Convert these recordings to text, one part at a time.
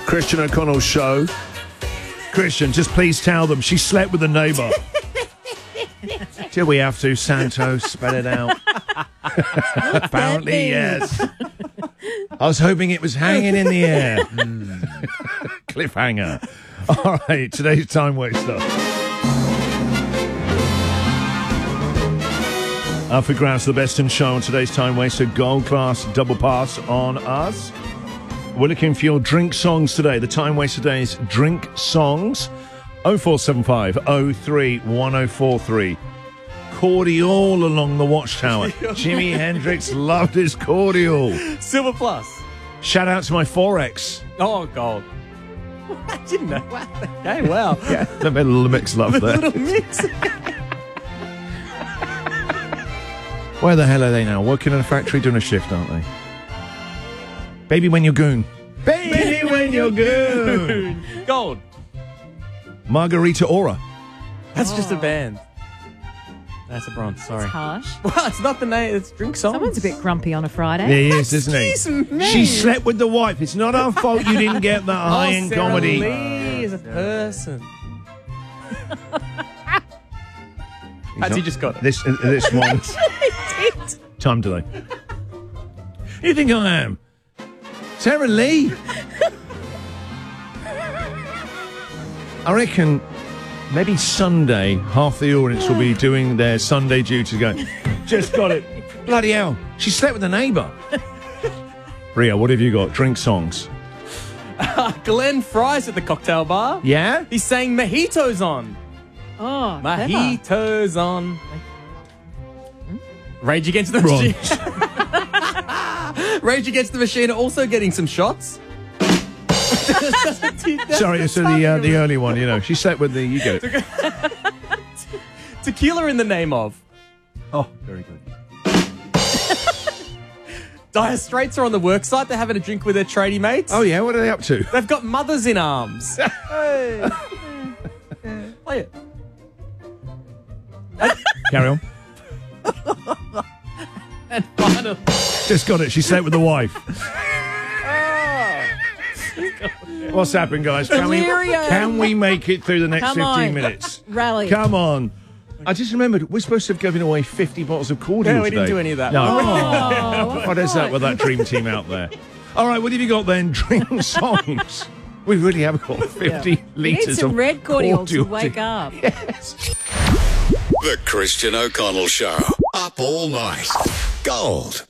Christian O'Connell show. Christian, just please tell them she slept with the neighbour. Do we have to, Santos? Spell it out. Apparently, yes. I was hoping it was hanging in the air. Cliffhanger. All right, today's time waster. Up for grabs the best in show on today's time waster. Gold class double pass on us. We're looking for your drink songs today. The time waster today is drink songs. 0475 03 1043. Cordial along the Watchtower. Jimi Hendrix loved his cordial. Silver Plus. Shout out to my Forex. Oh, gold. I didn't know. Okay, wow. Yeah, they made a little mix love there. Little mix. Where the hell are they now? Working in a factory doing a shift, aren't they? Baby when you're goon. Baby when you're goon. Gold. Margarita Aura. That's just a band. That's a bronze, sorry. It's harsh. Well, it's not the name, it's drink songs. Someone's a bit grumpy on a Friday. Yeah, he is, isn't he? Excuse me. She slept with the wife. It's not our fault you didn't get that high-end Sarah comedy. Lee is a person. Patsy just got it. This one. Time delay. Who do you think I am? Sarah Lee? I reckon maybe Sunday, half the audience will be doing their Sunday duty going, just got it. Bloody hell. She slept with a neighbour. Ria, what have you got? Drink songs. Glenn Fry's at the cocktail bar. Yeah? He's saying Mojito's on. Oh, Mojito's on. Rage Against the Bronze. Machine. Rage Against the Machine are also getting some shots. Sorry, so the early one, you know. She slept with the... You get it. Tequila in the name of. Oh, very good. Dire Straits are on the work site. They're having a drink with their tradie mates. Oh, yeah? What are they up to? They've got mothers in arms. Hey. Play it. Carry on. And finally. Just got it. She slept with the wife. What's happened, guys? Can we make it through the next 15 minutes? Rally. Come on. I just remembered, we're supposed to have given away 50 bottles of cordial Yeah, we today. didn't do any of that. No. Oh, What is that with that dream team out there? All right, what have you got then? Drink songs. We really have got 50 You litres need of some red cordial to cordial wake up. Yes. The Christian O'Connell Show. Up all night. Gold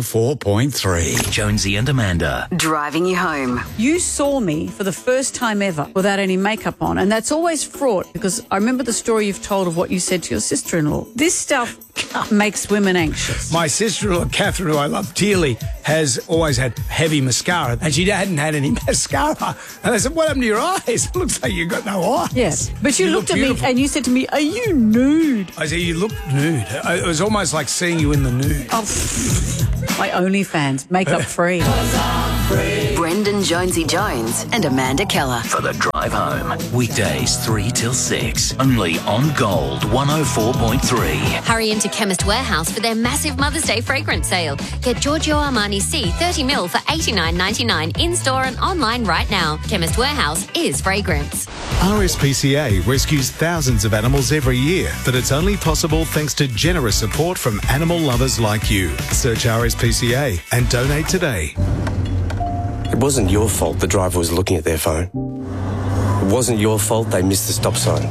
104.3. Jonesy and Amanda. Driving you home. You saw me for the first time ever without any makeup on, and that's always fraught because I remember the story you've told of what you said to your sister-in-law. This stuff makes women anxious. My sister-in-law, Catherine, who I love dearly, has always had heavy mascara, and she hadn't had any mascara. And I said, what happened to your eyes? It looks like you've got no eyes. Yes, but you looked look at me beautiful. and you said to me, are you nude? I said, you look nude. It was almost like seeing you in the nude. Oh, my OnlyFans, makeup free. Brendan Jonesy Jones and Amanda Keller. For the drive home. Weekdays 3 till 6. Only on Gold 104.3. Hurry into Chemist Warehouse for their massive Mother's Day fragrance sale. Get Giorgio Armani C 30ml for $89.99 in-store and online right now. Chemist Warehouse is fragrance. RSPCA rescues thousands of animals every year, but it's only possible thanks to generous support from animal lovers like you. Search RSPCA and donate today. It wasn't your fault the driver was looking at their phone. It wasn't your fault they missed the stop sign.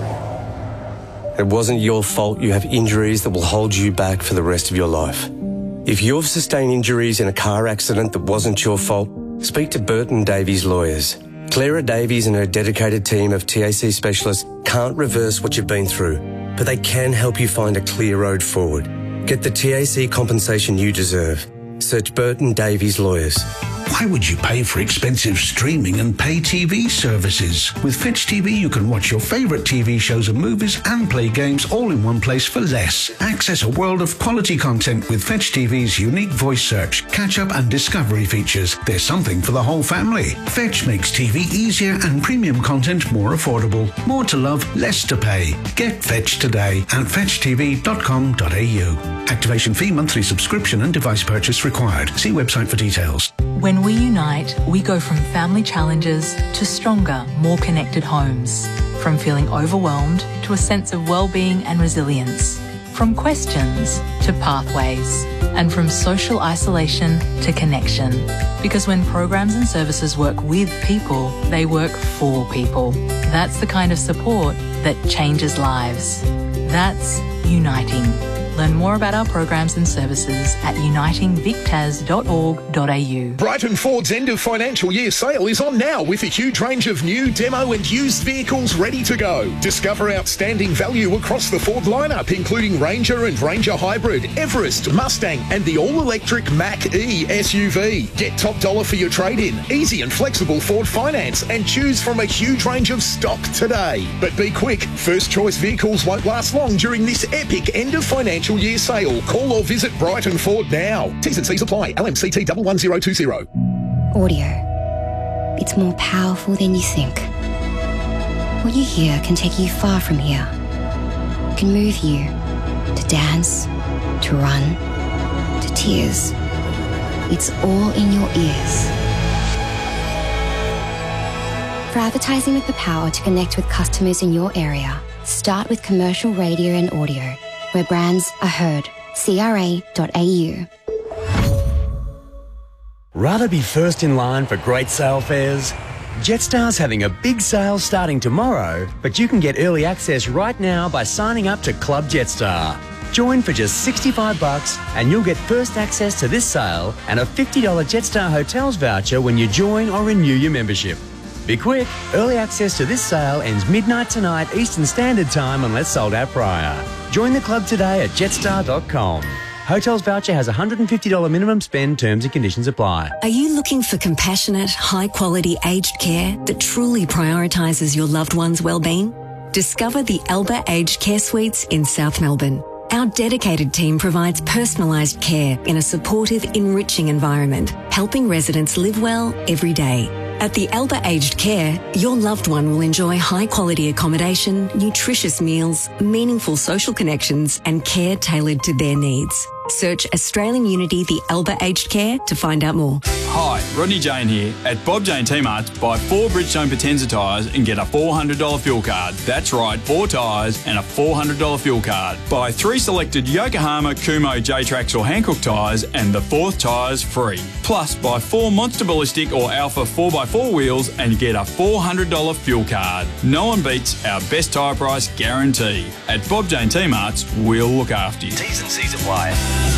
It wasn't your fault you have injuries that will hold you back for the rest of your life. If you've sustained injuries in a car accident that wasn't your fault, speak to Burton Davies Lawyers. Clara Davies and her dedicated team of TAC specialists can't reverse what you've been through, but they can help you find a clear road forward. Get the TAC compensation you deserve. Search Burton Davies Lawyers. Why would you pay for expensive streaming and pay TV services? With Fetch TV, you can watch your favourite TV shows and movies and play games all in one place for less. Access a world of quality content with Fetch TV's unique voice search, catch-up and discovery features. There's something for the whole family. Fetch makes TV easier and premium content more affordable. More to love, less to pay. Get Fetch today at fetchtv.com.au. Activation fee, monthly subscription and device purchase required. See website for details. When we unite, we go from family challenges to stronger, more connected homes. From feeling overwhelmed to a sense of well-being and resilience. From questions to pathways. And from social isolation to connection. Because when programs and services work with people, they work for people. That's the kind of support that changes lives. That's uniting. Learn more about our programs and services at unitingvictas.org.au. Brighton Ford's end of financial year sale is on now with a huge range of new, demo and used vehicles ready to go. Discover outstanding value across the Ford lineup, including Ranger and Ranger Hybrid, Everest, Mustang and the all-electric Mach-E SUV. Get top dollar for your trade-in, easy and flexible Ford finance and choose from a huge range of stock today. But be quick, first choice vehicles won't last long during this epic end of financial year sale. Call or visit Brighton Ford now. T's and C's apply. LMCT 11020. Audio. It's more powerful than you think. What you hear can take you far from here. It can move you to dance, to run, to tears. It's all in your ears. For advertising with the power to connect with customers in your area, start with commercial radio and audio, where brands are heard. CRA.au. Rather be first in line for great sale fares? Jetstar's having a big sale starting tomorrow, but you can get early access right now by signing up to Club Jetstar. Join for just $65 and you'll get first access to this sale and a $50 Jetstar Hotels voucher when you join or renew your membership. Be quick, early access to this sale ends midnight tonight Eastern Standard Time unless sold out prior. Join the club today at jetstar.com. Hotels voucher has a $150 minimum spend, terms and conditions apply. Are you looking for compassionate, high-quality aged care that truly prioritises your loved one's well-being? Discover the Alba Aged Care Suites in South Melbourne. Our dedicated team provides personalised care in a supportive, enriching environment, helping residents live well every day. At the Alba Aged Care, your loved one will enjoy high-quality accommodation, nutritious meals, meaningful social connections and care tailored to their needs. Search Australian Unity The Alba Aged Care to find out more. Hi, Rodney Jane here. At Bob Jane T-Marts, buy 4 Bridgestone Potenza tyres and get a $400 fuel card. That's right, 4 tyres and a $400 fuel card. Buy 3 selected Yokohama, Kumho, J-Trax or Hankook tyres and the 4th tyre's free. Plus, buy 4 Monster Ballistic or Alpha 4x4 wheels and get a $400 fuel card. No one beats our best tyre price guarantee. At Bob Jane T-Marts, we'll look after you. T's and C's apply.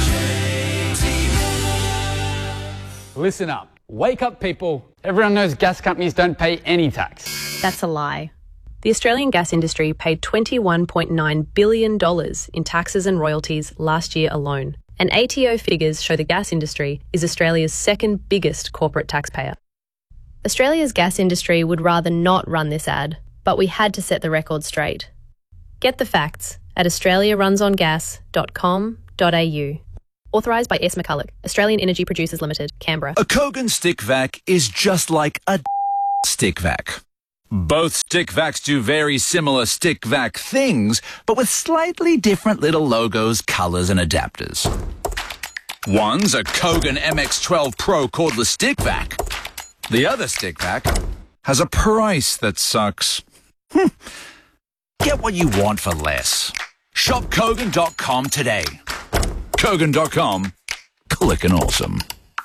Listen up. Wake up, people. Everyone knows gas companies don't pay any tax. That's a lie. The Australian gas industry paid $21.9 billion in taxes and royalties last year alone. And ATO figures show the gas industry is Australia's second biggest corporate taxpayer. Australia's gas industry would rather not run this ad, but we had to set the record straight. Get the facts at australiarunsongas.com.au. Authorised by S. McCulloch, Australian Energy Producers Limited, Canberra. A Kogan stick vac is just like a stick vac. Both stick vacs do very similar stick vac things, but with slightly different little logos, colours and adapters. One's a Kogan MX12 Pro cordless stick vac. The other stick vac has a price that sucks. Get what you want for less. Shop Kogan.com today. Kogan.com. Clickin' awesome.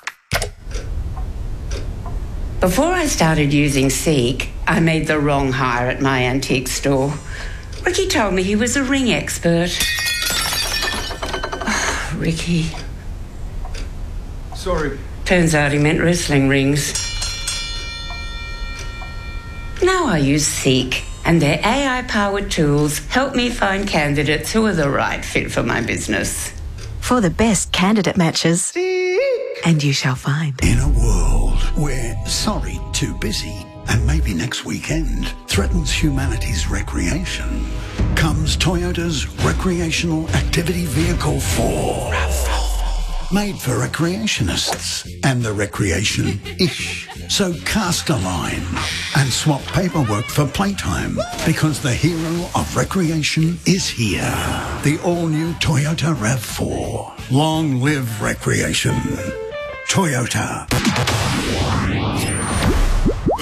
Before I started using Seek, I made the wrong hire at my antique store. Ricky told me he was a ring expert. Oh, Ricky. Sorry. Turns out he meant wrestling rings. Now I use Seek, and their AI-powered tools help me find candidates who are the right fit for my business. For the best candidate matches, and you shall find. In a world where sorry, too busy, and maybe next weekend threatens humanity's recreation, comes Toyota's Recreational Activity Vehicle 4. Made for recreationists and the recreation-ish. So cast a line and swap paperwork for playtime, because the hero of recreation is here. The all-new Toyota RAV4. Long live recreation. Toyota.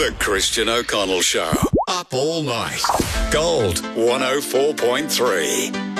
The Christian O'Connell Show. Up all night. Gold 104.3.